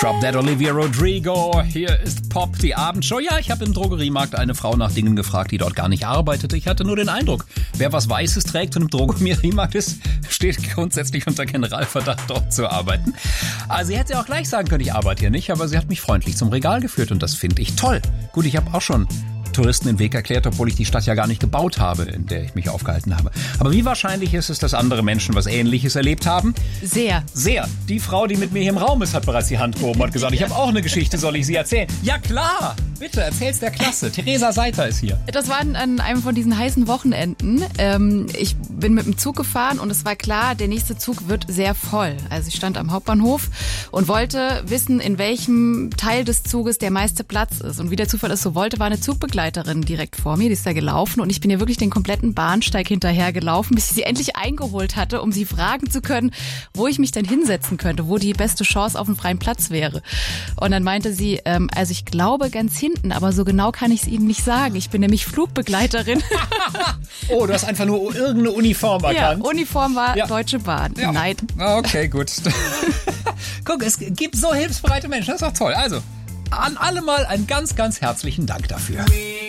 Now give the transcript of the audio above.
Drop Dead Olivia Rodrigo. Hier ist Pop, die Abendshow. Ja, ich habe im Drogeriemarkt eine Frau nach Dingen gefragt, die dort gar nicht arbeitete. Ich hatte nur den Eindruck, wer was Weißes trägt und im Drogeriemarkt ist, steht grundsätzlich unter Generalverdacht, dort zu arbeiten. Also sie hätte ja auch gleich sagen können, ich arbeite hier nicht, aber sie hat mich freundlich zum Regal geführt und das finde ich toll. Gut, ich habe auch schon Touristen den Weg erklärt, obwohl ich die Stadt ja gar nicht gebaut habe, in der ich mich aufgehalten habe. Aber wie wahrscheinlich ist es, dass andere Menschen was Ähnliches erlebt haben? Sehr. Sehr. Die Frau, die mit mir hier im Raum ist, hat bereits die Hand gehoben und hat gesagt, ich habe auch eine Geschichte, soll ich sie erzählen? Ja klar, bitte, erzähl's der Klasse. Theresa Seiter ist hier. Das war an einem von diesen heißen Wochenenden. Ich bin mit dem Zug gefahren und es war klar, der nächste Zug wird sehr voll. Also ich stand am Hauptbahnhof und wollte wissen, in welchem Teil des Zuges der meiste Platz ist. Und wie der Zufall es so wollte, war eine Zugbegleiterin direkt vor mir, die ist da gelaufen und ich bin ihr wirklich den kompletten Bahnsteig hinterher gelaufen, bis ich sie endlich eingeholt hatte, um sie fragen zu können, wo ich mich denn hinsetzen könnte, wo die beste Chance auf einen freien Platz wäre. Und dann meinte sie, also ich glaube ganz hinten, aber so genau kann ich es Ihnen nicht sagen. Ich bin nämlich Flugbegleiterin. Oh, du hast einfach nur irgendeine Uniform erkannt. Ja, Uniform war ja. Deutsche Bahn. Ja. Neid. Okay, gut. Guck, es gibt so hilfsbereite Menschen, das ist doch toll. Also, an alle mal einen ganz, ganz herzlichen Dank dafür.